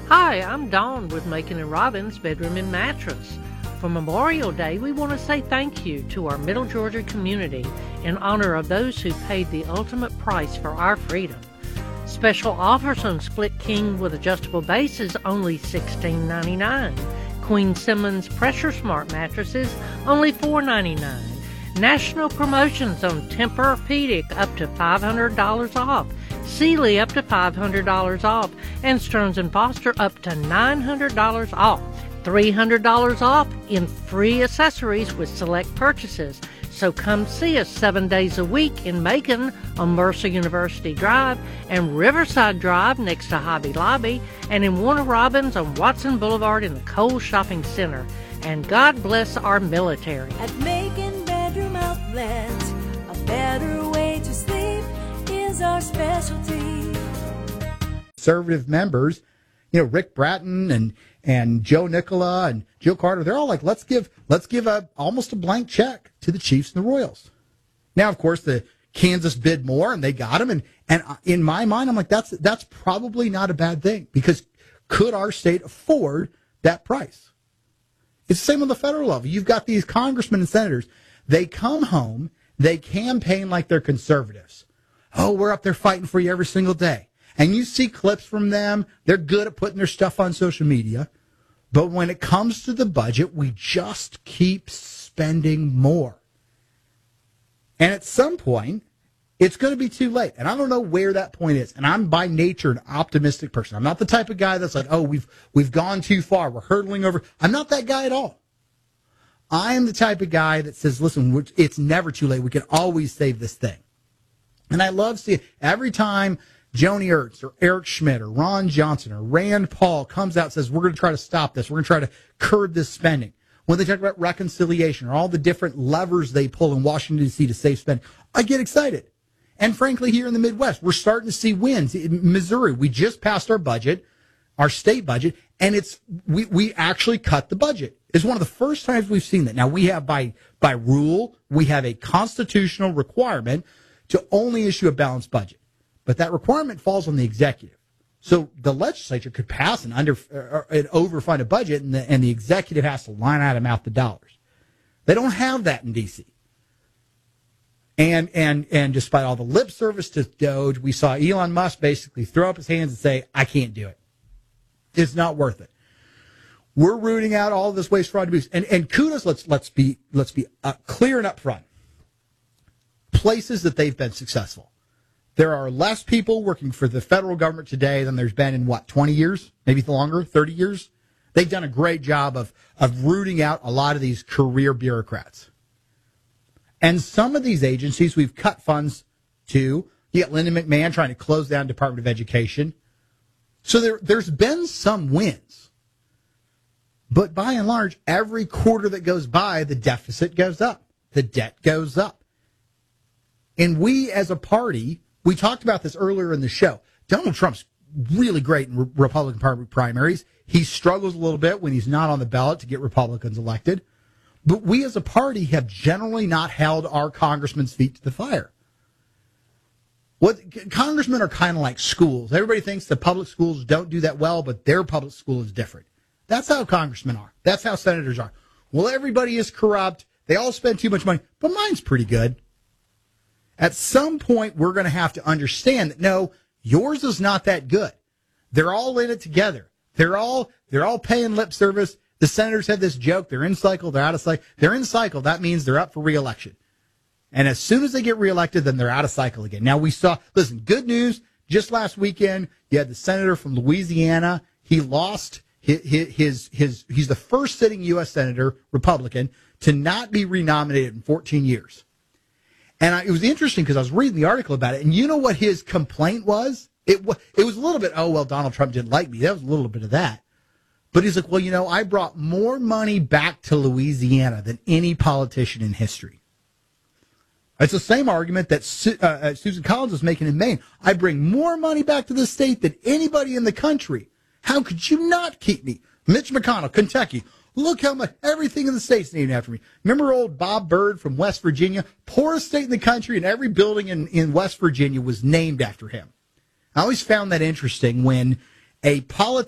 Hi, I'm Dawn with Macon and Robbins Bedroom and Mattress. For Memorial Day, we want to say thank you to our Middle Georgia community in honor of those who paid the ultimate price for our freedom. Special offers on Split King with adjustable bases only $16.99. Queen Simmons Pressure Smart mattresses only $4.99. National promotions on Tempur-Pedic up to $500 off. Sealy up to $500 off, and Stearns & Foster up to $900 off. $300 off in free accessories with select purchases. So come see us 7 days a week in Macon on Mercer University Drive and Riverside Drive next to Hobby Lobby, and in Warner Robins on Watson Boulevard in the Kohl's Shopping Center. And God bless our military. At Macon Bedroom Outlet, a better way to sleep is our specialty. Conservative members, Rick Bratton and Joe Nicola and Joe Carter, they're all like, let's give almost a blank check to the Chiefs and the Royals. Now, of course, the Kansas bid more and they got him, and in my mind, I'm like, that's probably not a bad thing, because could our state afford that price? It's the same on the federal level. You've got these congressmen and senators. They come home, they campaign like they're conservatives. Oh, we're up there fighting for you every single day. And you see clips from them. They're good at putting their stuff on social media. But when it comes to the budget, we just keep spending more. And at some point, it's going to be too late. And I don't know where that point is. And I'm by nature an optimistic person. I'm not the type of guy that's like, oh, we've gone too far. We're hurtling over. I'm not that guy at all. I am the type of guy that says, listen, it's never too late. We can always save this thing. And I love seeing every time Joni Ernst or Eric Schmidt or Ron Johnson or Rand Paul comes out and says, we're going to try to stop this. We're going to try to curb this spending. When they talk about reconciliation or all the different levers they pull in Washington, D.C. to save spending, I get excited. And frankly, here in the Midwest, we're starting to see wins. In Missouri, we just passed our budget, our state budget, and we actually cut the budget. It's one of the first times we've seen that. Now, we have by rule, we have a constitutional requirement to only issue a balanced budget. But that requirement falls on the executive. So the legislature could pass an overfunded budget, and the executive has to line item out the dollars. They don't have that in D.C. And despite all the lip service to DOGE, we saw Elon Musk basically throw up his hands and say, I can't do it. It's not worth it. We're rooting out all of this waste, fraud, abuse. And kudos, let's be clear and upfront. Places that they've been successful. There are less people working for the federal government today than there's been in, 20 years? Maybe longer, 30 years? They've done a great job of rooting out a lot of these career bureaucrats. And some of these agencies we've cut funds to. You got Linda McMahon trying to close down Department of Education. So there's been some wins. But by and large, every quarter that goes by, the deficit goes up. The debt goes up. And we as a party, we talked about this earlier in the show. Donald Trump's really great in Republican primaries. He struggles a little bit when he's not on the ballot to get Republicans elected. But we as a party have generally not held our congressmen's feet to the fire. Congressmen are kind of like schools. Everybody thinks the public schools don't do that well, but their public school is different. That's how congressmen are. That's how senators are. Well, everybody is corrupt. They all spend too much money, but mine's pretty good. At some point, we're going to have to understand that, no, yours is not that good. They're all in it together. They're all paying lip service. The senators have this joke. They're in cycle. They're out of cycle. They're in cycle. That means they're up for re-election. And as soon as they get reelected, then they're out of cycle again. Now, listen, good news. Just last weekend, you had the senator from Louisiana. He lost he's the first sitting U.S. senator, Republican, to not be renominated in 14 years. And it was interesting because I was reading the article about it, and you know what his complaint was? It was a little bit, Donald Trump didn't like me. That was a little bit of that. But he's like, I brought more money back to Louisiana than any politician in history. It's the same argument that Susan Collins was making in Maine. I bring more money back to the state than anybody in the country. How could you not keep me? Mitch McConnell, Kentucky. Look how much everything in the state's named after me. Remember old Bob Byrd from West Virginia? Poorest state in the country, and every building in West Virginia was named after him. I always found that interesting when a politician